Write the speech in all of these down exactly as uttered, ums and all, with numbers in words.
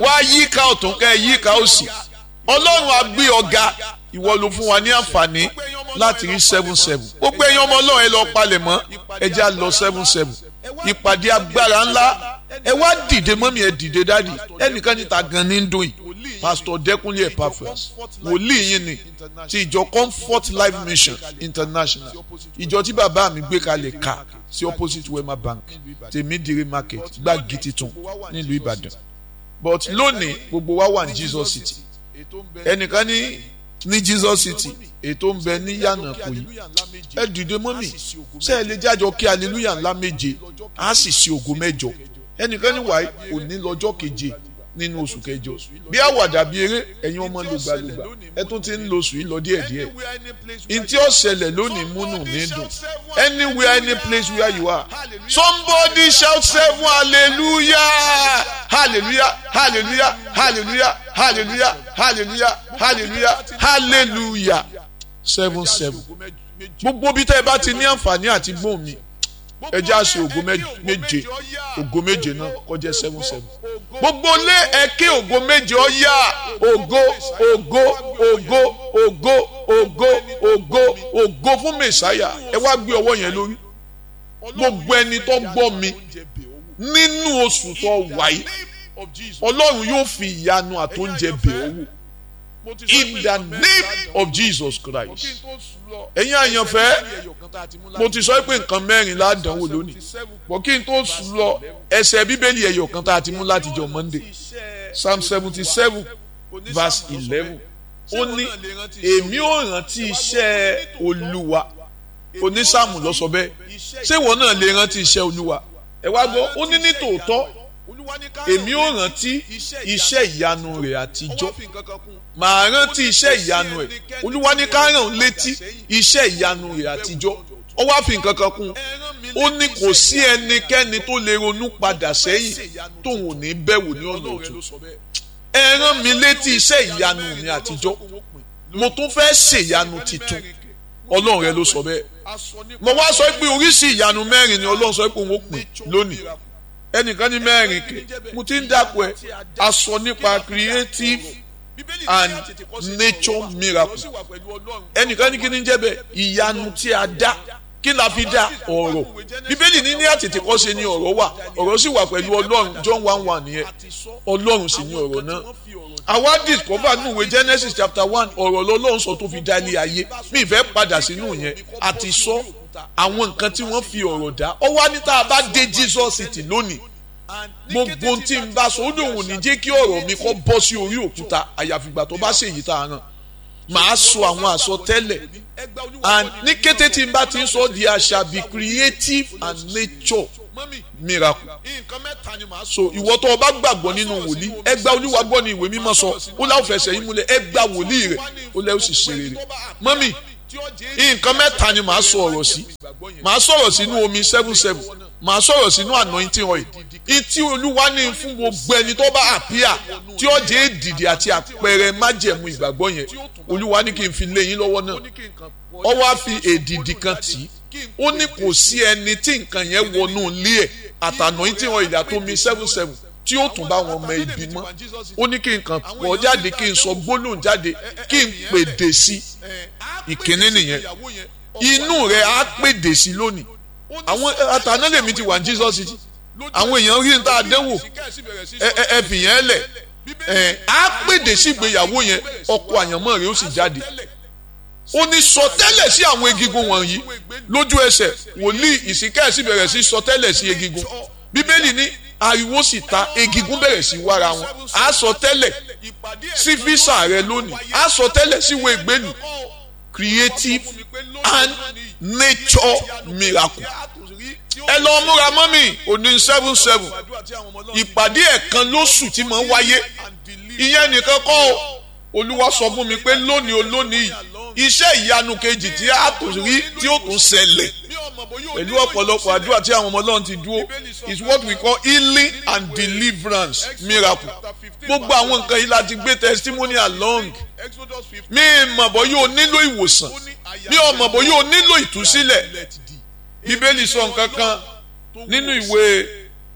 wá yíká ọ̀tún kẹ́ yíká òsì ọlọ́run á gbé ọ̀gá ìwọ ló fún wa ní àǹfààní láti rí seven seven gbogbo ẹ̀yin ọmọ ọlọ́run ẹ lọ palẹ̀ mọ́ ẹ já lọ seven seven ìpàdé agbára ńlá ẹ wá dìde mọ́mí ẹ dìde dádì ẹnìkan níta gan ní dùn yìí Pastor Dẹ́kunlé Epaphras wòlíì yín ni ti ìjọ Comfort Life Mission International ìjọ tí bàbá mi gbé kalẹ̀ ká sí opposite Wema Bank Tèmídìrí market gbági titun nílùú Ìbàdàn but lónìí gbogbo wa wà ní Jesus City ẹnìkan ní ní Jesus City ètò ń bẹ ní yànnà kò yìí ẹ dìde mọ́mì ṣé ẹ lè jájọ kí hallelujah ńlá méje á sì ṣe ògo mẹ́jọ ẹnìkan ní wàá òní lọ́jọ́ keje nínú oṣù kẹjọ bí àwàdà bí eré ẹ̀yin ọmọ lùgbàlùgbà ẹ tún ti ń lo oṣù yìí lọ díẹ̀díẹ̀ ntí ó ṣẹlẹ̀ lónìí múnú mi dùn anywhere any place where you are somebody shout seven hallelujah hallelujah hallelujah hallelujah hallelujah hallelujah hallelujah hallelujah seven seven gbogbo bí tẹ́ ẹ bá ti ní àǹfààní àti gbóhùn mi ẹ já ṣe ògo méje ògo méje náà kọjá seven seven gbogbo lé ẹ̀kẹ́ ògo méje ó yá ògo ògo ògo ògo ògo ògo ògo fún mẹ̀sáyà ẹ wá gbé ọwọ́ yẹn lórí gbogbo ẹni tó gbọ́ mi nínú oṣù tó wáyé ọlọ́run yóò fi ìyanu àtóúnjẹ bẹ̀ ọ́ wò in the name of Jesus Christ ẹ̀yin àyànfẹ́ mo ti sọ pé nǹkan mẹ́rin ládánwò lónìí bọ̀ kí n tó lọ ẹsẹ̀ bíbélì ẹ̀yọ̀ kan tá a ti mú láti jọ Monday Psalm seventy seven verse eleven ó ní èmi ò rántí iṣẹ́ Olúwa onísáàmù ló sọ bẹ́ẹ̀ ṣé ìwọ náà lè rántí iṣẹ́ Olúwa ẹ wá gbọ́ ó ní ní tòótọ́ èmi ò rántí iṣẹ́ ìyanu rẹ̀ àtijọ́ màá rántí iṣẹ́ ìyanu ẹ̀ Olúwa ní ká rán létí iṣẹ́ ìyanu rẹ̀ àtijọ́ ó wá fi nǹkan kan kún ó ní kò sí ẹnikẹ́ni tó lè ronú padà sẹ́yìn tóun ò ní bẹ̀wò ní ọ̀nà ọ̀tun ẹ rán mi létí iṣẹ́ ìyanu mi àtijọ́ mo tún fẹ́ ṣèyanu titun Ọlọ́run rẹ ló sọ bẹ́ẹ̀ mo wá sọ pé oríṣi ìyanu mẹ́rin ni Ọlọ́run sọ pé òun ó pín lónìí ẹnìkan ní mẹ́rin kẹ mo ti ń dàpọ̀ ẹ a sọ nípa creative and nature miracle ẹnìkan ní kí ni jẹ́ bẹ́ẹ̀ ìyanu tí a dá kí la fi dá ọ̀rọ̀ bíbélì ní ní àtètèkọ́ṣe ni ọ̀rọ̀ wà ọ̀rọ̀ sì wà pẹ̀lú Ọlọ́run John one one nìyẹn Ọlọ́run sì ni ọ̀rọ̀ náà àwa discover nínú ìwé Genesis chapter one ọ̀rọ̀ lọ́lọ́run sọ tó fi dá ilé ayé mi ìfẹ́ padà sínú yẹn àti sọ àwọn nǹkan tí wọ́n fi ọ̀rọ̀ dá ọ wá ní tá a bá dé Jesus City lónìí gbogbo tí n bá sọ ó dòun ní jẹ́ kí ọ̀rọ̀ mi kó bọ́ sí orí òkúta àyàfìgbà tó bá ṣe èyí tá a ràn màá sọ àwọn àsọtẹ́lẹ̀ and ní kété tí n bá ti ń sọ di àṣà be creative and nature miracle so ìwọ tó o bá gbàgbọ́ nínú wòlíì ẹ gba Olúwa gbọ́ ní ìwé mímọ́ sọ ó láwùjọ fẹsẹ̀ yín múlẹ̀ ẹ gba wòlíì rẹ̀ ó lẹ́ ó sì ṣe rere mọ́mì nǹkan mẹ́ta ni màá sọ ọ̀rọ̀ sí màá sọ̀rọ̀ sínú omi seven seven màá sọ̀rọ̀ sínú anointing oil ìtí Olúwa ní fún gbogbo ẹni tó bá àpíà tí ó jẹ́ èdìdì àti àpẹẹrẹ májẹ̀mú ìgbàgbọ́ yẹn Olúwa ní kí n fi lé yín lọ́wọ́ náà ó wá fi èdìdì kan tì í ó ní kò sí ẹni tí nǹkan yẹn wọnú ilé ẹ̀ àti anointing oil àtomi seven seven tí ó tún bá wọn mọ ibi mọ́ ó ní kí n kàn pọ̀ jáde kí n sọ gbólóhùn jáde kí n pèdè sí ìkíní nìyẹn inú rẹ̀ á pèdè sí lónìí àwọn àtànálẹ̀mí ti wà ní Jesus City àwọn èèyàn rí níta àdéhùn ẹ ẹ fìyẹn lẹ̀ ẹ á pèdè sí ìgbéyàwó yẹn ọkọ àyànmọ́ rẹ̀ ó sì jáde ó ní sọtẹ́lẹ̀ sí àwọn egungun wọ̀nyí lójú ẹsẹ̀ wòlíì ìsìnká sì bẹ̀rẹ̀ sí sọtẹ́lẹ̀ sí egungun bíbélì ní ariwo sì ta egungun bẹ̀rẹ̀ sí wára wọn á sọtẹ́lẹ̀ sí físà rẹ lónìí á sọtẹ́lẹ̀ sí ìwé ìgbénu creative and nature miracle ẹ lọ múra mọ́mì òní seven seven ìpàdé ẹ̀kan lóṣù tí mo ń wáyé ìyẹn nìkan kọ́ Olúwa sọ fún mi pé lónìí olónìí iṣẹ́ ìyanu kejì tí a tó rí tí ó tún ṣẹlẹ̀ pẹ̀lú ọ̀pọ̀lọpọ̀ àdúrà tí àwọn ọmọ Ọlọ́run ti dúró is what we call healing and deliverance miracle gbogbo àwọn nǹkan yìí láti gbé testimony along mi mọ̀ bọ́ yóò nílò ìwòsàn mi ò mọ̀ bọ́ yóò nílò ìtúsílẹ̀ bíbélì sọ nǹkan kan nínú ìwé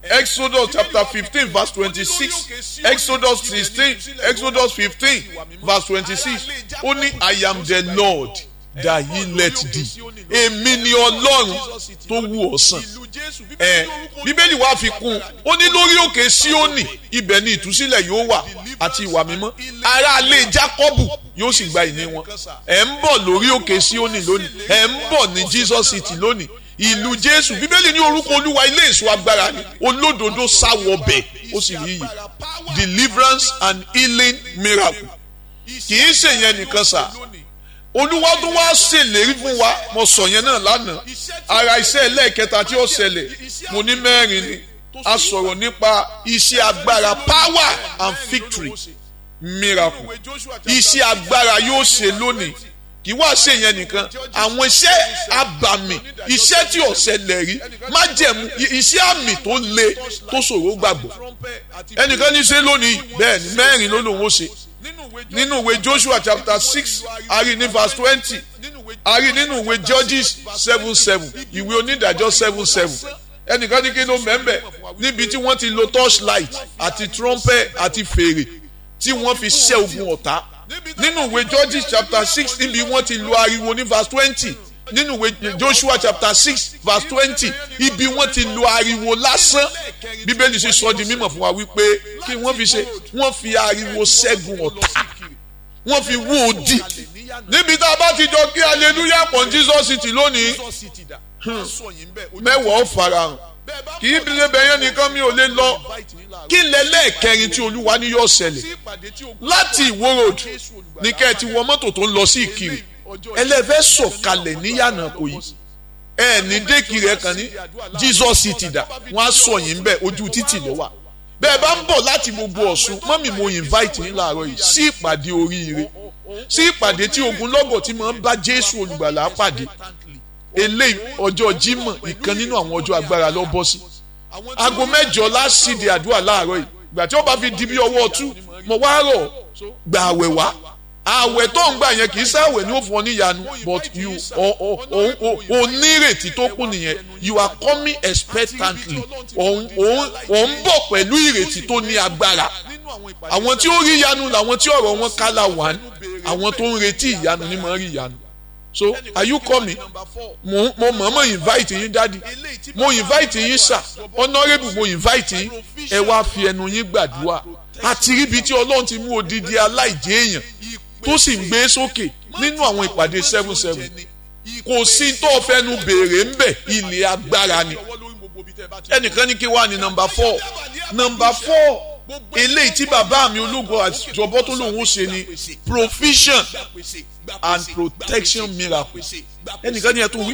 Exodus chapter fifteen verse twenty-six, Exodus sixteen, Exodus fifteen verse twenty-six. Ó ní I am the Lord that he let thee. Èmi ni Ọlọ́run tó wù ọ́ sàn. Ẹ Bíbélì wá fi kún ó ní lórí òkè Síónì ibẹ̀ ni ìtúsílẹ̀ yóò wà àti ìwà mímọ́. Ará ilé Jákọ́bù yóò sì gba ìní wọn. Ẹ ń bọ̀ lórí òkè Síónì lónìí. Ẹ ń bọ̀ ní Jesus City lónìí. Ìlú Jésù Bíbélì ní orúkọ Olúwa ilé ìṣọ́ agbára ni olódodo sáwọ bẹ̀ ó sì rí yìí. Deliverance and healing miracle. Kì í ṣe yẹn nìkan sà. Olúwa tó wá ṣèlérí fún wa mo sọ yẹn náà lánàá ara iṣẹ́ ẹlẹ́ẹ̀kẹta tí ó ṣẹlẹ̀ mo ní mẹ́rin ni a sọ̀rọ̀ nípa iṣẹ́ agbára power and victory miracle. Iṣẹ́ agbára yóò ṣe lónìí kì í wá ṣe yẹn nìkan àwọn iṣẹ́ abàmì iṣẹ́ tí ò ṣẹlẹ̀ rí májẹ̀mú iṣẹ́ àmì tó le tó ṣòro gbàgbọ́ ẹnìkan ní ṣe lónìí bẹ́ẹ̀ ni mẹ́rin ló lòun ó ṣe nínú ìwé Joshua chapter six a rí ní verse twenty a rí nínú ìwé Judges seven seven ìwé onídàájọ́ seven seven ẹnìkan ní kí ló mẹ́mbẹ̀ níbi tí wọ́n ti lo torchlight àti trumpet àti fèrè tí wọ́n fi ṣẹ́ ogun ọ̀tá nínú ìwé Judges chapter six níbi wọ́n ti lo ariwo ní verse twenty nínú ìwé Joshua chapter six verse twenty ibi wọ́n ti lo ariwo lásán Bíbélì ṣe sọ di mímọ̀ fún wa wípé kí wọ́n fi ṣe wọ́n fi ariwo ṣẹ́gun ọ̀tá wọ́n fi wó odi níbi tá a bá ti jọ kí hallelujah pọ̀ Jesus City lónìí mẹ́wàá ó farahàn kì í bílẹ̀ bẹ̀yẹn nìkan mi ò lè lọ kí lẹ́lẹ́ẹ̀kẹrin tí Olúwa ní yóò ṣẹlẹ̀ láti Ìwó road ní kẹ́ ẹ ti wọ mọ́tò tó ń lọ sí Ìkirè ẹlẹ́fẹ́ sọ̀kalẹ̀ níyànà kò yí ẹ ní dékìrì ẹ kàn ní Jesus City dà wọ́n á sọ yín bẹ́ẹ̀ ojú títì ló wà bẹ́ẹ̀ bá ń bọ̀ láti gbogbo Ọ̀ṣun mọ́mì mo invite yín láàárọ̀ yìí sí ìpàdé oríire sí ìpàdé tí ogunlọ́gọ̀ tí máa ń bá Jésù olùgbàlà pàdé eléyìí ọjọ́ Jímọ̀ ìkan nínú àwọn ọjọ́ agbára ló bọ́ sí aago mẹ́jọ lásìdí àdúrà láàárọ̀ yìí ìgbà tí ó bá fi di bí ọwọ́ ọtún mo wá rọ̀ gba àwẹ̀ wá àwẹ̀ tó ń gbà yẹn kì í sáwẹ̀ ní ó fún ọ níyanu but you ò nírètí tó kún nìyẹn you are coming expectantly ò ń bọ̀ pẹ̀lú ìrètí tó ní agbára àwọn tí ó rí ìyanu làwọn tí ọ̀rọ̀ wọn kálá wà ní àwọn tó ń retí ìyanu ní mọ̀ rí ìyanu so are you coming mo mo mọ̀ọ́mọ̀ invite yín dádì mo invite yín sà honourable mo invite yín ẹ wá fi ẹnu yín gbàdúrà àti ríbi tí Ọlọ́run ti mú odidi aláìjẹ́ èèyàn tó sì ń gbé sókè nínú àwọn ìpàdé seven seven kò sí tó fẹnu béèrè ń bẹ ilé agbára ni ẹnìkan ní kí wà ní number four number four eléyìí tí bàbá mi ológun àjọbọ tó lòun ó ṣe ni provision and protection miracle ẹnìkan ní ẹ tó wí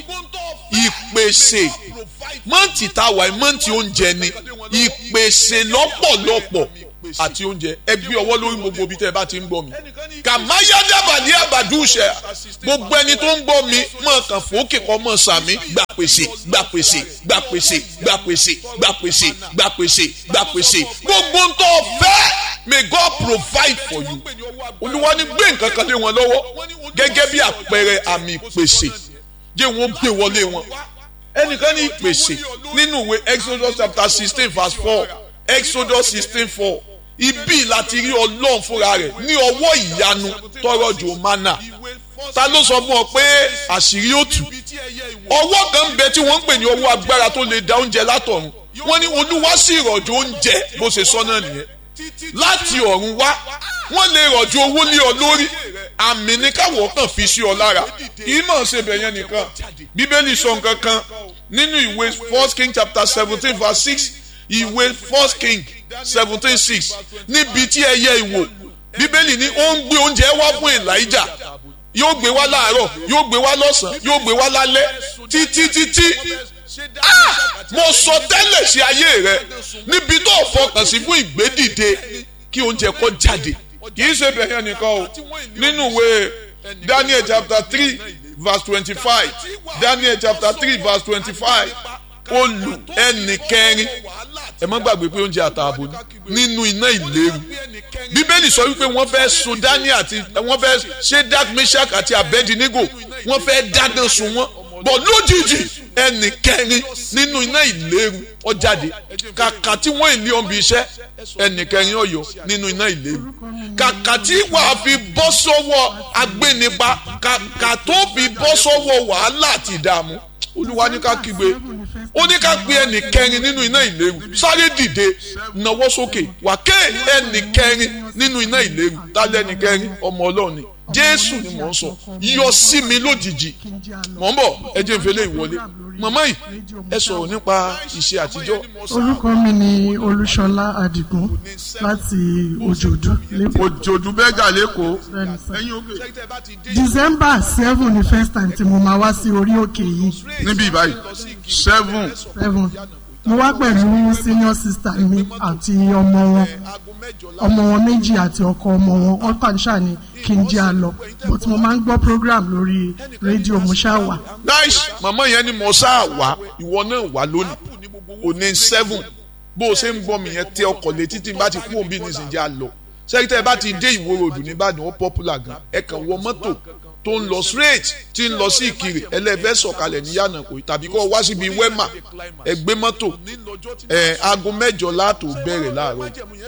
ìpèsè mọ́ǹtì tá a wà mọ́ǹtì oúnjẹ ni ìpèsè lọ́pọ̀lọpọ̀ àti oúnjẹ ẹ gbé ọwọ́ lórí gbogbo ibi tẹ́ ẹ bá ti ń gbọ́ mi kàmáyádàbà ní àbàdúṣẹ gbogbo ẹni tó ń gbọ́ mi mọ̀ kàn fòókè kọ́ mọ̀ sàmí gbà pèsè gbà pèsè gbà pèsè gbà pèsè gbà pèsè gbà pèsè gbà pèsè gbogbo ń tọ́ fẹ́ may God provide for you Olúwa ní gbé nǹkan kan lé wọn lọ́wọ́ gẹ́gẹ́ bí àpẹẹrẹ àmì ìpèsè jẹ́ wọn gbé wọlé wọn ẹnìkan ní ìpèsè nínú ìwé Exodus chapter sixteen verse four Exodus sixteen four ibi láti rí Ọlọ́run fúnra rẹ̀ ní ọwọ́ ìyanu tọrọ jò mánà ta ló sọ fún ọ pé àṣírí ó tú ọwọ́ kan bẹ tí wọ́n ń pè ní ọwọ́ agbára tó lè dá oúnjẹ látọ̀run wọ́n ní Olúwa sì rọ̀jò oúnjẹ bó ṣe sọ náà nìyẹn láti ọ̀run wá wọ́n lè rọ̀jò owó lé ọ lórí àmì ní káwọ̀ kan fi sí ọ lára kì í mọ̀ ṣe bẹ̀yẹn nìkan Bíbélì sọ nǹkan kan nínú ìwé First King chapter seventeen verse six ìwé First King seventeen six níbi tí ẹyẹ ìwò Bíbélì ní ó ń gbé oúnjẹ wá fún Èlíjà yóò gbé wá láàárọ̀ yóò gbé wá lọ́sàn-án yóò gbé wá lálẹ́ títí títí ah mo sọ tẹ́lẹ̀ sí ayé rẹ níbi tó fọkàn sí fún ìgbédìde kí oúnjẹ kó jáde kì í ṣe bẹ̀yẹn nìkan o nínú ìwé Daniel chapter three verse twenty-five Daniel chapter three verse twenty-five olù ẹnì kẹrin ẹ má gbàgbé pé oúnjẹ àtààbò nínú iná ìléru Bíbélì sọ wípé wọ́n fẹ́ sun Daniel àti wọ́n fẹ́ Shadrach Meshach àti Abednego wọ́n fẹ́ dáná sun wọ́n bọ̀ lójijì ẹnì kẹrin nínú iná ìléru ọ jáde kàkà tí wọ́n ìlé ọ̀nbi iṣẹ́ ẹnìkẹrin ọ̀yọ́ nínú iná ìléru kàkà tí wàá fi bọ́ sọ́wọ́ agbénipa kàkà tó fi bọ́ sọ́wọ́ wàhálà àti ìdààmú olúwa ní ká kígbe ó ní ká pe ẹnìkẹrin nínú iná ìléru sáré dìde nawọ́ sókè wà ké ẹnìkẹrin nínú iná ìléru tálẹ́ ẹnìkẹrin ọmọ ọlọ́run ni jésù ni mò ń sọ yọ sí mi lójijì mò ń bọ̀ ẹ jẹ́ n fẹ́lẹ́ ìwọlé màmá yìí ẹ sọ̀rọ̀ nípa ìṣe àtijọ́. orúkọ mi ni olúṣọlá adigun láti òjòdú lẹ́kọ̀ọ́. òjòdú bẹ́gà lẹ́kọ̀ọ́. december seven ni first time tí mo máa wá sí orí òkè yìí. níbí báyìí seven. seven mo wá pẹ̀lú senior sister mi àti ọmọ wọn ọmọ wọn méjì àti ọkọ ọmọ wọn ọ̀tàn ṣáà ni kí n jẹ́ àlọ́ but mo máa ń gbọ́ program lórí rédíò mo ṣáà wà. nice màmá yẹn ni mo ṣáà wá ìwọ náà wà lónìí òní seven bó o ṣe ń gbọ́ mi yẹn tẹ ọkọ̀ létí tí n bá ti kú òbí nísìnyí àlọ́ sẹ́kítẹ́ ẹ bá ti dé Ìwó Road nìbàdàn ó popular gan ẹ kàn wọ mọ́tò tó ń lọ straight tí ń lọ sí Ìkirè ẹlẹ́fẹ́ sọ̀kalẹ̀ ní Yànàkó tàbí kó wá síbi Wema ẹ gbé mọ́tò ẹ aago mẹ́jọ láàtò bẹ̀rẹ̀ láàárọ̀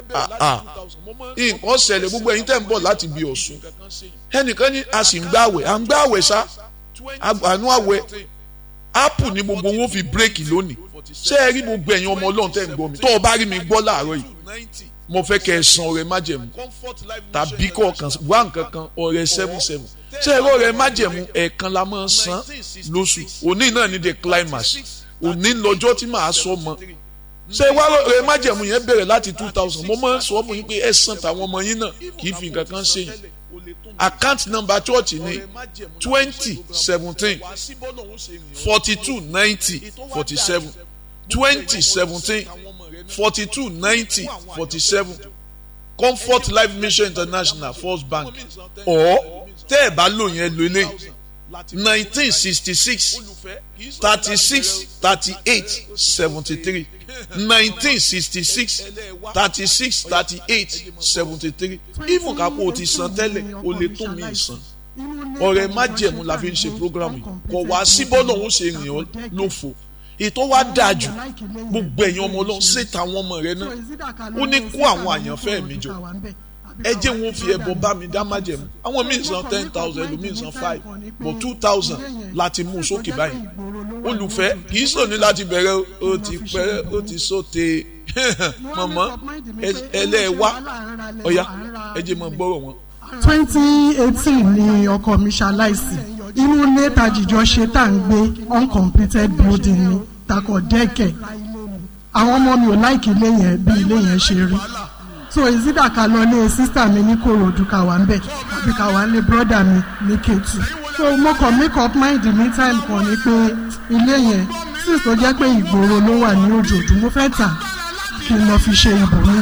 nǹkan ṣẹlẹ̀ gbogbo ẹ̀yin tẹ̀ ń bọ̀ láti bí Ọ̀ṣun ẹnìkan ní a sì ń gbààwẹ̀ à ń gbààwẹ̀ sá àánú àwẹ̀ apple ní gbogbo owó fi bírèkì lónìí ṣé ẹ rí gbogbo ẹ̀yin ọmọ Ọlọ́run tẹ̀ ń gbọ́ mi tó o bá rí mi gbọ́ láàárọ̀ yìí mo fẹ́ kẹ́ ẹ san ọrẹ májẹ̀mú tàbí kọ́ ọ̀kan wá nǹkan kan ọrẹ seven seven ṣé ẹ̀rọ ọrẹ májẹ̀mú ẹ̀ẹ̀kan la máa ń san lóṣù òní náà ní the climax òní lọ́jọ́ tí màá sọ mọ́ ṣé wá ọrẹ májẹ̀mú yẹn bẹ̀rẹ̀ láti two thousand mo máa ń sọ fún yín pé ẹ san tàwọn ọmọ yín náà kì í fi nǹkan kan ṣe yín account number church ní twenty seventeen forty two ninety forty seven twenty seventeen forty two ninety forty seven Comfort Life Mission International First Bank or tẹ́ ẹ̀ bá lò yẹn lò lé nineteen sixty six thirty six thirty eight seventy three nineteen sixty six thirty six thirty eight seventy three even kápò o ti san tẹ́lẹ̀ o lè tún mi san ọ̀rẹ́ májẹ̀mú la fi ń ṣe programu yìí kò wá síbọ̀ lòun ṣe rìn ọ́ lófo ètò wa dáa jù gbogbo ẹ̀yin ọmọ Ọlọ́run ṣètò àwọn ọmọ rẹ náà ó ní kó àwọn àyànfẹ́ mi jọ ẹ jẹ́ wọn fi ẹbọ bá mi dá májẹ̀mú àwọn míì san ten thousand ẹlòmíì san five but two thousand láti mú sókè báyìí olùfẹ́ kì í sọ ní láti bẹ̀rẹ̀ ó ti pẹ́ ó ti sóte mọ̀mọ́ ẹlẹ́ẹ̀wá ọ̀ya ẹ jẹ́ mọ̀ gbọ́rọ̀ wọn. twenty eighteen ni ọkọ mi ṣaláìsí inú ilé tajìjọ ṣe tá à ń gbé uncompleted building ni takọ̀ dẹ́kẹ̀ àwọn ọmọ mi ò láìkí ilé yẹn bí ilé yẹn ṣe rí so ìsídà ká lọ lé sísà mi ní Kòròdú ká wà ń bẹ̀ àbí ká wà ń lé brọ́dà mi ní Kétu so mo kàn make up mind ní time kan ni pé ilé yẹn sì tó jẹ́ pé ìgboro ló wà ní Òjòdú mo fẹ́ tà kí n lọ fi ṣe ibùmí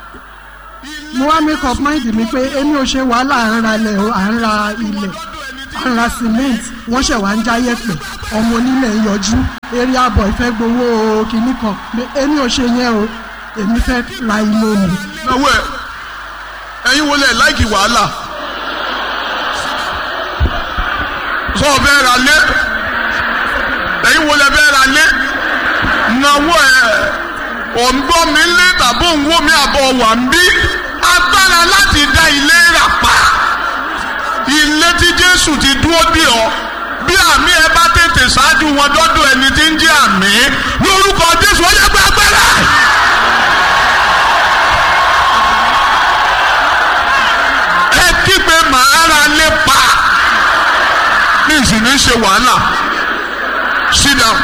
mo wá make up mind mi pé èmi ò ṣe wàhálà à ń ra ilẹ̀ o à ń ra ilẹ̀ à ń ra cement wọ́n ṣẹ̀ wá ń jáyẹ̀pẹ̀ ọmọ onílẹ̀ ń yọjú area boy fẹ́ gbowó kinní kan èmi ò ṣe yẹn o èmi fẹ́ ra ilé mi. náwó ẹ ẹ̀yin wọlé láìkì wàhálà sọ bẹ́ẹ̀ ra lé ẹ̀yin wọlé bẹ́ẹ̀ ra lé náwó ẹ òǹgbọ́ mi lé tàbí òǹwó mi àbọ̀ wà ń bí agbára láti dá ilé rà pa ilé tí Jésù ti dúró dè ọ́ bí àmì ẹ bá tètè ṣáájú wọn dọ́dọ̀ ẹni tí ń jẹ́ àmì lórúkọ Jésù ó yẹ pé agbára. ẹ kígbe màá ra lé pa ní ìsìn ní ṣe wàhálà sit down.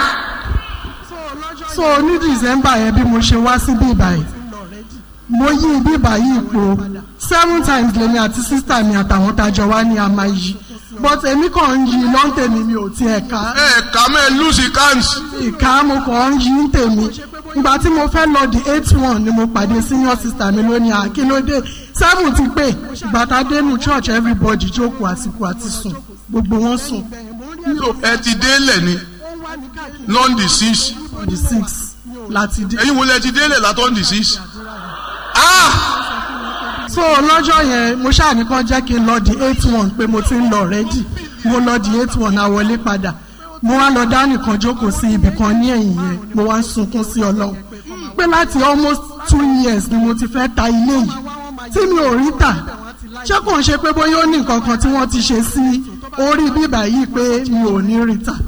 so ní December yẹn bí mo ṣe wá sí bíbáyìí mo yí bíbáyìí po seven times lèmi àti sísítà mi àtàwọn tájọ wá ní àmà yìí but èmi kàn ń yí lọ́ntẹ̀mí mi ò tiẹ̀ ká. ẹ ká mẹ́ lùsì káǹsì. ìka mo kàn ń yí ń tèmi ìgbà tí mo fẹ́ lọ di eight one ni mo pàdé senior sister mi lónìí àkínlódé seven ti pé ìgbà tá a dénú church everybody jókòó àsìkò àti sùn gbogbo wọn sùn. so ẹ ti délẹ̀ ni lọ́ndì six. the six láti dé. ẹ̀yin wo lẹ ti délẹ̀ látọ́ndì six. so lọ́jọ́ yẹn mo ṣáà ní kàn jẹ́ kí n lọ di eight one pé mo ti ń lọ rẹ́dì mo lọ di eight one àwọlé padà mo wá lọ dá nìkan jókòó sí ibì kan ní ẹ̀yìn yẹn mo wá ń sunkún sí Ọlọ́run pé láti almost two years ni mo ti fẹ́ ta ilé yìí tí mi ò rí tà ṣé kò ń ṣe pé bóyá ó ní nǹkan kan tí wọ́n ti ṣe sí orí bíbà yìí pé mi ò ní rí tà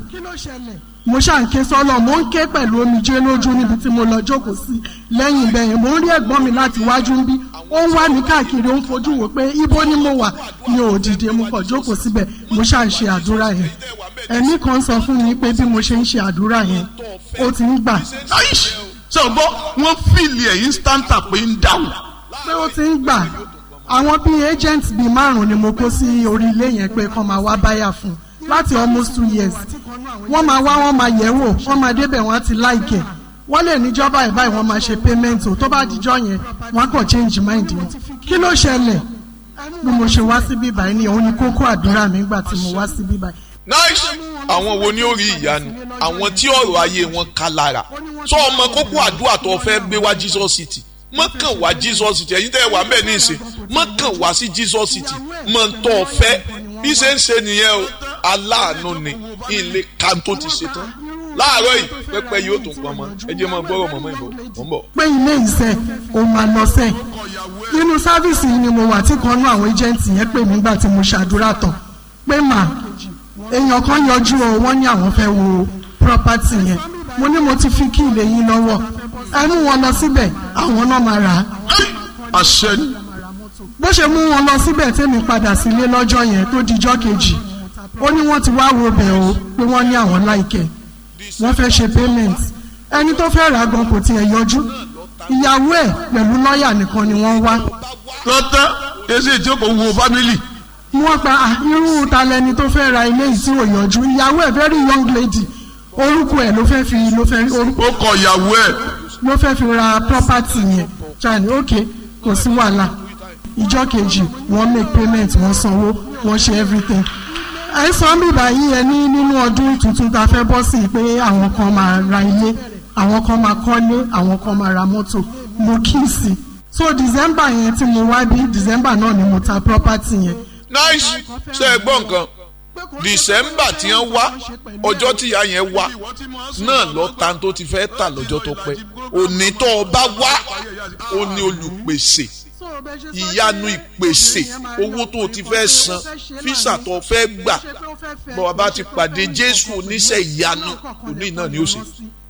mo ṣàǹké sọ́lọ̀ mo ń ké pẹ̀lú omijé lójú níbi tí mo lọ jókòó sí lẹ́yìn ibẹ̀yìn mo ń rí ẹ̀gbọ́n mi láti wájú ń bí ó ń wá mi káàkiri ó ń fojú wò pé ibo ni mo wà mi ò dìde mo kàn jókòó síbẹ̀ mo ṣà ń ṣe àdúrà yẹn ẹ̀mí kan sọ fún mi pé bí mo ṣe ń ṣe àdúrà yẹn ó ti ń gbà. ṣé o gbọ́ wọ́n fìlì ẹ̀ instanta pé ń dáhùn. pé ó ti ń gbà àwọn bíi agent bíi márùn-ún ni mo kó sí orí ilé yẹn pé kán máa wá báyà fún láti almost two years wọ́n máa wá wọ́n máa yẹ̀ wò wọ́n máa débẹ̀ wọ́n á ti láìkẹ̀ wọ́n lè níjọba ìbáyìí wọ́n máa ṣe payment o tó bá dijọ́ yẹn wọ́n á kàn change mind wọn kí ló ṣẹlẹ̀ bí mo ṣe wá síbí báyìí ni òun ni kókó àdúrà mi gbà tí mo wá síbí báyìí. nice àwọn wo ni ó rí ìyanu àwọn tí ọ̀rọ̀ ayé wọn ká lára sọ ọmọ kókó àdúrà tó fẹ́ gbé wá Jesus City mọ́kàn wá Jesus City ẹ̀yin tẹ́ wà mẹ́ẹ̀ ní ìsìn mọ́kàn wá sí Jesus City mọ́ ń tọ́ fẹ́ bí ṣe ń ṣe nìyẹn o aláàánú ni ilé kan tó ti ṣe tán láàárọ̀ yìí pẹ́pẹ́ yóò tún pọn mọ́ ẹ jẹ́ máa gbọ́rọ̀ mọ́mọ́ ìbò mọ́ bọ̀. pé ilé iṣẹ́ o máa lọ sẹ́ nínú sáfíìsì ni mo wà tí kan nú àwọn ẹjẹǹtì yẹn pè mí gbà tí mo ṣàdúrà tán pé mà èèyàn kan yọjú o wọ́n ní àwọn fẹ́ wo property yẹn mo ní mo ti fi kí ilé yín lọ́wọ́ ẹ mú wọn lọ síbẹ̀ àwọn náà máa rà á. àṣẹ ni. bó ṣe mú wọn lọ síbẹ̀ tẹ́mi padà sílé lọ́jọ́ yẹn tó dijọ́ kejì ó ní wọ́n ti wá wo bẹ̀ o pé wọ́n ní àwọn láìkẹ́ wọ́n fẹ́ ṣe payment ẹni tó fẹ́ rà gan kò tiẹ̀ yọjú ìyàwó ẹ̀ pẹ̀lú lọ́ọ̀yà nìkan ni wọ́n wá. tọ́tẹ́ èsì tí ó kò wo family. wọ́n pa irú ta lẹni tó fẹ́ ra ilé yìí tí ò yọjú ìyàwó ẹ̀ very young lady orúkọ ẹ̀ ló fẹ́ fi ló fẹ́ orúkọ. ó kọ ìyàwó ẹ̀. ló fẹ́ fi ra property yẹn chani ok kò sí wàhálà ìjọ́ kejì wọ́n make payment wọ́n sanwó wọ́n ṣe everything. àìsàn bíbá yìí ẹ ní nínú ọdún tuntun tá a fẹ́ bọ́ sí pé àwọn kan máa ra ilé àwọn kan máa kọ́lé àwọn kan máa ra mọ́tò mo kí sí so december yẹn tí mo wá bí december náà ni mo ta property yẹn. nice ṣe é gbọ́ nǹkan december tí wọ́n wá ọjọ́ tí ìyá yẹn wá náà lọ ta tó ti fẹ́ tà lọ́jọ́ tó pẹ́ òní tó o bá wá ó ní olùpèsè ìyanu ìpèsè owó tó o ti fẹ́ san físà tó o fẹ́ gbà bọ́ wa bá ti pàdé jésù oníṣẹ́ ìyanu òní náà ni ó ṣe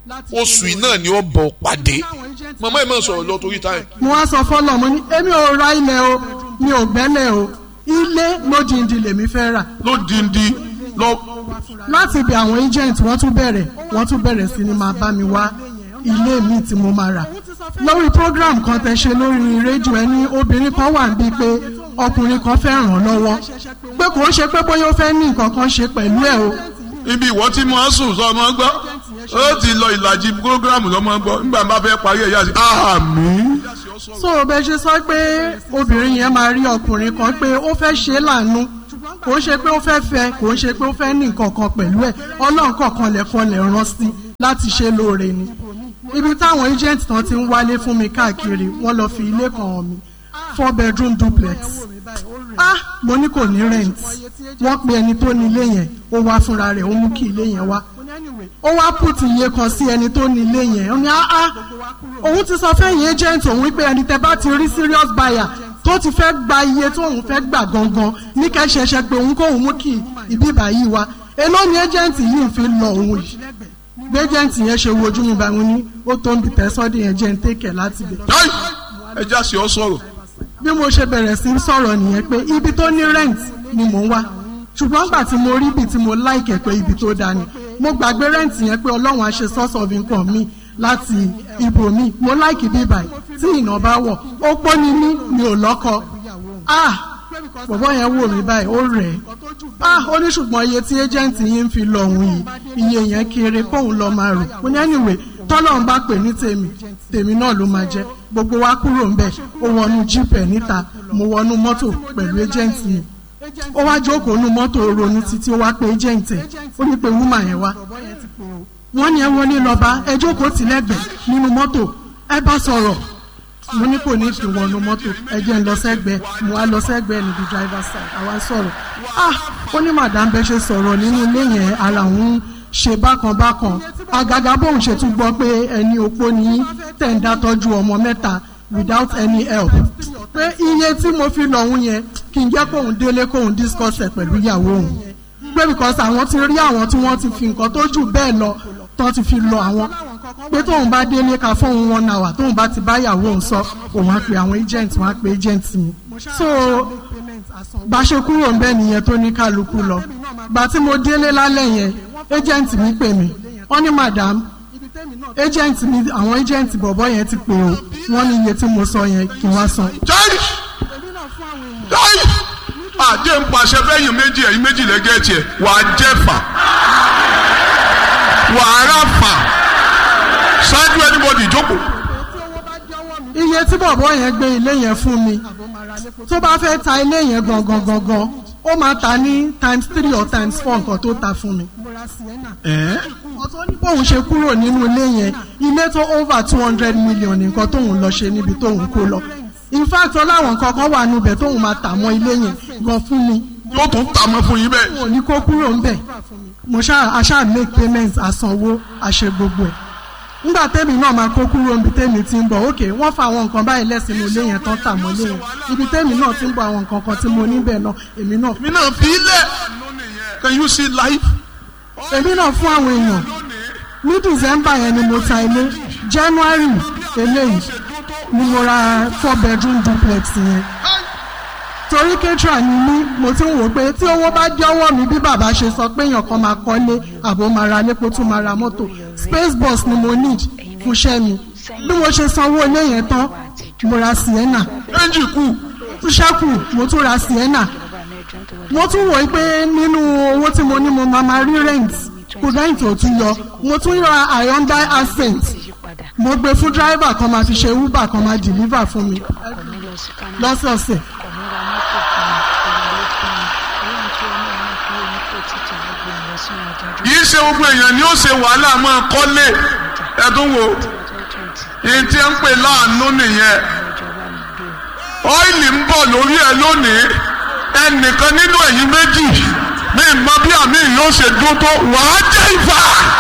oṣù yìí náà ni ó bọ̀ pàdé màmá ẹ̀ máa sọ̀rọ̀ lọ torí táyì. mo wá sọ fọlọ mo ní èmi ò ra ilẹ̀ o mi ò gbẹ́lẹ̀ o ilé lódìndín lèmi fẹ́ rà. lódìndín lọ. láti ibi àwọn agent wọ́n tún bẹ̀rẹ̀ wọ́n tún bẹ̀rẹ̀ sí ni máa bá mi wá ilé mi tí mo máa rà lórí program kan tẹ́ ṣe lórí rédíò ẹni obìnrin kan wà níbi pé ọkùnrin kan fẹ́ ràn án lọ́wọ́ pé kò ń ṣe pé bóyá ó fẹ́ ní nǹkan kan ṣe pẹ̀lú ẹ̀ o. ibi ìwọ tí mo sùn sọ ọmọ gbọ́ ó ti lọ ìlàjì program lọ́mọ gbọ́ nígbà bá fẹ́ parí ẹ̀yà sí àmín. so bẹ́ẹ̀ ṣe sọ pé obìnrin yẹn máa rí ọkùnrin kan pé ó fẹ́ ṣe é láàánú kò ń ṣe pé ó fẹ́ fẹ́ kò ń ṣe pé ó fẹ́ ní nǹkan kan pẹ̀lú ẹ̀ ọlọ́run kọ̀ọ̀kan lẹ̀kọ́ lẹ̀ rán sí láti ṣe lóore ni ibi táwọn agent tán ti ń wálé fún mi káàkiri wọ́n lọ fi ilé kan hàn mí four bedroom duplex ah mo ní kò ní rent wọ́n pe ẹni tó ní ilé yẹn ó wá fúnra rẹ̀ ó mú kí ilé yẹn wá ó wá put iye kan sí ẹni tó ní ilé yẹn ó ní ah ah òun ti sọ fẹ́yìn agent òun pé ẹni tẹ́ bá ti rí serious buyer tó ti fẹ́ gba iye tó òun fẹ́ gbà gangan ní kẹ́sẹ̀ṣẹ̀ pé òun kó òun mú kí ìbíbà yìí wá èló ni agent yìí fi lọ òun yìí gbẹ́jẹ̀ǹtì yẹn ṣe wojú mi báwọn ní ó tó ń bi tẹ́sọ́dì yẹn jẹ́ ń tẹ́kẹ̀ láti bẹ̀. ẹ já sí ọ sọ̀rọ̀. bí mo ṣe bẹ̀rẹ̀ sí sọ̀rọ̀ nìyẹn pé ibi tó ní rent ni mò ń wá ṣùgbọ́n gbà tí mo rí ibi tí mo láìkẹ̀ pé ibi tó dáa ni mo gbàgbé rent yẹn pé ọlọ́run á ṣe source of income mi láti ibò mi mo láìkì bíbà tí ìná bá wọ̀ ó pọ́ ni mí mi ò lọ́kọ ah bọ̀bọ́ yẹn wò mí báyìí ó rẹ̀ ẹ́ ah ó ní ṣùgbọ́n iye tí agent yín ń fi lọ òun yìí iye yẹn kéré kóun lọ máa rò ó ní anyway tọ́lọ́run bá pè ní tèmi tèmi náà ló máa jẹ́ gbogbo wa kúrò ń bẹ̀ ó wọnú jeep ẹ̀ níta mo wọnú mọ́tò pẹ̀lú agent mi ó wá jókòó nú mọ́tò ronú títí ó wá pé agent ẹ̀ ó ní pé woman yẹn wá wọ́n ní ẹ wọlé lọ́ba ẹ jókòó tì lẹ́gbẹ̀ẹ́ nínú mọ́tò ẹ bá sọ̀rọ̀ mo ní kò ní fi wọnú mọ́tò ẹ jẹ́ ń lọ sẹ́gbẹ̀ẹ́ mo wá lọ sẹ́gbẹ̀ẹ́ níbi driver side àwa sọ̀rọ̀ ah ó ní madam bẹ́ẹ̀ ṣe sọ̀rọ̀ nínú ilé yẹn ara òun ṣe bákan bákan àgàgà bóun ṣe tún gbọ́ pé ẹni opó ní tẹ̀ ń dá tọ́jú ọmọ mẹ́ta without any help pé iye tí mo fi lọ́hún yẹn kì í jẹ́ kóun délé kóun discuss ẹ̀ pẹ̀lú ìyàwó òun pé because àwọn ti rí àwọn tí wọ́n ti fi nǹkan tó jù bẹ́ẹ̀ lọ tó ti fi lọ àwọn pé tóun bá délé ka fóun one hour tóun bá ti bá ìyàwó òun sọ òun á pe àwọn agent wọn á pe agent mi so bá ṣe kúrò ń bẹ́ẹ̀ nìyẹn tó ní kálukú lọ gbà tí mo délé lálẹ́ yẹn agent mi pè mí wọ́n ní madam agent mi àwọn agent bọ̀bọ̀ yẹn ti pè ó wọ́n ní iye tí mo sọ yẹn kí wọ́n san. jai jai àjẹ́ ń pàṣẹ fẹ́yìn méjì ẹ̀yìn méjì lẹ́gẹ́ tiẹ̀ wàá jẹ́ fà wàá rà fà ṣáájú anybody jókòó. iye tí bọ̀bọ̀ yẹn gbé ilé yẹn fún mi tó bá fẹ́ ta ilé yẹn gangan gangan ó máa ta ní times three or times four nǹkan tó ta fún mi. ọ̀tọ̀ ní bóun ṣe kúrò nínú ilé yẹn ilé tó over two hundred million nǹkan tóun lọ ṣe níbi tóun kó lọ in fact ọláwọn kankan wà níbẹ̀ tóun máa tà mọ́ ilé yẹn gan fún mi. yóò tún tà mọ́ fún yín bẹ́ẹ̀. mo ní kó kúrò ń bẹ̀ mo ṣáà aṣáà make payments àsanwó àṣẹ gbogbo ẹ̀ nígbà tẹ́mi náà máa kó kúrò níbi tẹ́mi ti ń bọ̀ ok wọ́n fa àwọn nǹkan báyìí lẹ́sìnú ilé yẹn tán tà mọ́ ilé yẹn ibi tẹ́mi náà ti ń bọ̀ àwọn nǹkan kan tí mo níbẹ̀ náà èmi náà. èmi náà fi ilẹ̀ can you see life. èmi náà fún àwọn èèyàn ní december yẹn ni mo ta ilé january eléyìí ni mo ra four bedroom duplex yẹn torí ketra ni mí mo ti ń wò pé tí owó bá jọ̀wọ́ mi bí bàbá ṣe sọ pé èèyàn kan máa kọ́lé àbò máa ra lépo tún máa ra mọ́tò space bus ni mo need fún iṣẹ́ mi bí mo ṣe sanwó ilé yẹn tán mo ra sienna ẹnjì kù tún ṣẹ́kù mo tún ra sienna mo tún wò pé nínú owó tí mo ní mo máa máa rí rent kò rent ò tún yọ mo tún ra Hyundai Accent mo gbé fún driver kan máa fi ṣe uber kan máa deliver fún mi lọ́sọ̀ọ̀sẹ̀. yìí ṣe gbogbo èèyàn ni ó ṣe wàhálà máa kọ́lé ẹ̀dùn wo èyí tí ń pè láàánú nìyẹn ọ́ìlì ń bọ̀ lórí ẹ lónìí ẹnìkan nínú ẹ̀yin méjì ní ìmọ̀ bí àmì yóò ṣe dún tó wàá jẹ́ ìfà.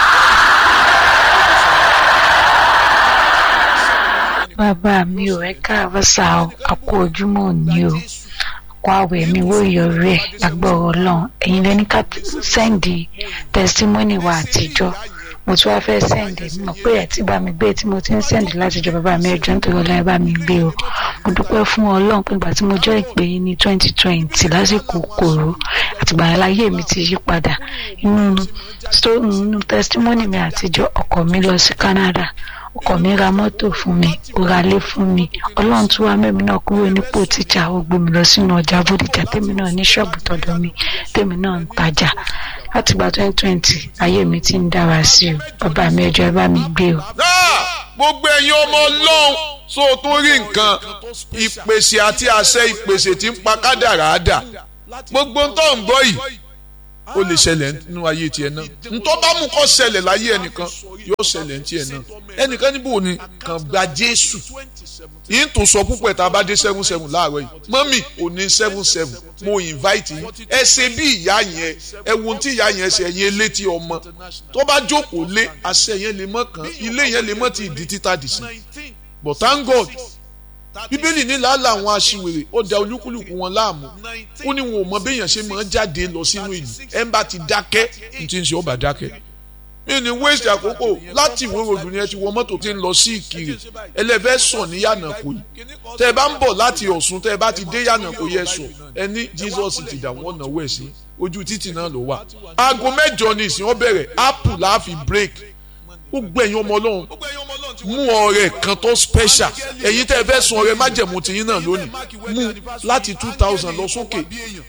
bàbá mi ò ẹ káàbọ̀ sá o àpò ojúmọ́ òní o kó àwẹ̀ mi wó ìyọrí ẹ̀ lágbára Ọlọ́run ẹ̀yin lẹ́ni ká sẹ́ǹdì tẹsítímọ́nì wa àtijọ́ mo tún wá fẹ́ sẹ́ǹdì mi mọ̀ pé ẹ̀ tí bá mi gbé tí mo ti ń sẹ́ǹdì látijọ́ bàbá mi ẹjọ́ nítorí ọlá ẹ bá mi gbé o mo dúpẹ́ fún Ọlọ́run pé ìgbà tí mo jẹ́ ìpè yín ní twenty twenty lásìkò kòró àtìgbà yẹn láyé mi ti yí padà inú inú tẹsítímọ́nì mi àtijọ́ ọkọ mi lọ sí Canada ọkọ mi ra mọ́tò fún mi ó ra ilé fún mi Ọlọ́run tún wá mẹ́mi náà kúrò nípò tíjà ó gbé mi lọ sínú ọjà Bódìjà tèmi náà ní ṣọ́ọ̀bù tọ̀dọ̀ mi tèmi náà ń tajà láti gba twenty twenty ayé mi ti ń dára sí o bàbá mi ẹjọ́ ẹ bá mi gbé o. gbogbo ẹ̀yin ọmọ Ọlọ́run so tún rí nǹkan ìpèsè àti àṣẹ ìpèsè tí ń pa kádàrá dà gbogbo ń tọ́ ń gbọ́ yìí ó lè ṣẹlẹ̀ nínú ayé tiẹ̀ náà ntọ́ bá mú kó ṣẹlẹ̀ láyé ẹnìkan yóò ṣẹlẹ̀ ní tiẹ̀ náà ẹnìkan níbo ni kàn gba Jésù yìí tó sọ púpọ̀ ẹ̀ tá a bá dé seven seven láàárọ̀ yìí mọ́mì ò ní seven seven mo invite yín ẹ ṣe bí ìyá yẹn ẹ wo tí ìyá yẹn ṣe ẹ̀yin elétí ọmọ tó bá jókòó lé àṣẹ yẹn lè mọ́ kàn ilé yẹn lè mọ́ ti ìdí títà dì sí but thank God bíbélì ní làálà àwọn aṣiwèrè ó da olúkúlùkù wọn láàmú ó ní wọn ò mọ béèyàn ṣe máa ń jáde lọ sínú ìlú ẹ ń bá ti dákẹ́ ní ti ń ṣe ọba dákẹ́ mi ní waste àkókò láti ìwé ròdù ni ẹ ti wọ mọ́tò tí ń lọ sí Ìkirè ẹlẹ́fẹ́ sàn ní Yànàkó yìí tẹ́ ẹ bá ń bọ̀ láti Ọ̀ṣun tẹ́ ẹ bá ti dé Yànàkó yẹ sọ ẹ ní Jesus ti dà wọ́n náwó ẹ̀ sí ojú títì náà ló wà aago mẹ́jọ ní ìsìn ó bẹ̀rẹ̀ apple láàfin break ó gbẹ̀yìn ọmọ Ọlọ́run mú ọrẹ kan tó special ẹ̀yin tẹ́ ẹ fẹ́ sun ọrẹ májẹ̀mú tiyín náà lónìí mú láti two thousand lọ sókè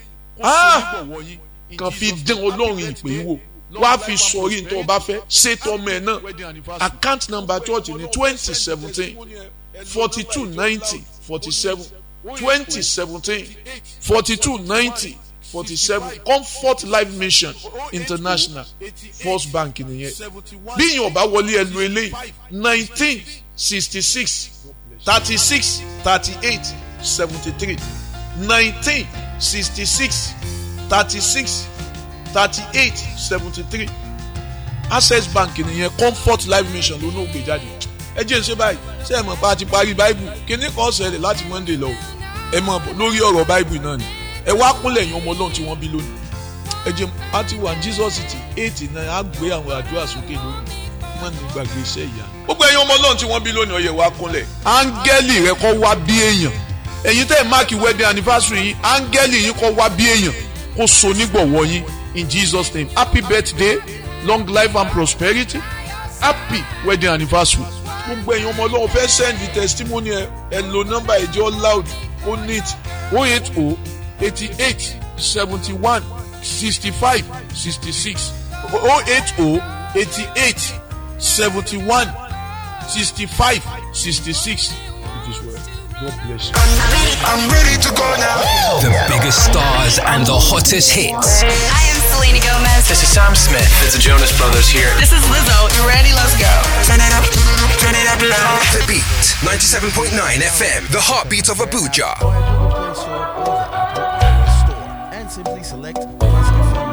kàn fi dín Ọlọ́run ìpè wò wá fi sọrí nítorí ọba fẹ́ ṣètò ọmọ ẹ̀ náà account number church ní twenty seventeen forty two ninety forty seven twenty seventeen forty two ninety forty seven Comfort Life Mission International First Bank nìyẹn bí yín ọba wọlé ẹ lu eléyìí nineteen sixty six thirty six thirty eight seventy three nineteen sixty six thirty six thirty eight seventy three Access Bank nìyẹn, Comfort Life Mission ló náà gbé jáde. Ẹ jẹ́ ṣe báyìí ṣé ẹ mọ̀ pa ti parí Bible kíní kan ṣẹlẹ̀ láti Monday lọ ẹ mọ̀ lórí ọ̀rọ̀ Bible náà ni ẹ wá kúnlẹ̀ yín ọmọ Ọlọ́run tí wọ́n bí lónìí ẹ jẹ́ a ti wà ní Jesus City eight náà á gbé àwọn àdúrà sókè lónìí má ní gbàgbé iṣẹ́ ìyá gbogbo ẹ̀yin ọmọ Ọlọ́run tí wọ́n bí lónìí ó yẹ wá kúnlẹ̀ áńgẹ́lì rẹ kó wá bí èèyàn ẹ̀yin tẹ́ ẹ̀ máàkì wedding anniversary yín áńgẹ́lì yín kó wá bí èèyàn kó so nígbọ̀wọ́ yín in Jesus name happy birthday long life and prosperity happy wedding anniversary. Gbogbo ẹ̀yin ọmọ Ọlọ́run fẹ́ send the testimony ẹ ẹ lo number ẹ jẹ́ loud ó neat oh eight oh eighty-eight seventy-one sixty-five sixty-six oh eight oh eighty-eight seventy-one sixty-five sixty-six. It is well. God bless you. I'm ready to go now. The biggest stars and the hottest hits. I am Selena Gomez. This is Sam Smith. It's the Jonas Brothers here. This is Lizzo. You ready? Let's go. Turn it up, turn it up loud. The Beat, ninety-seven point nine F M, the heartbeat of Abuja. And simply select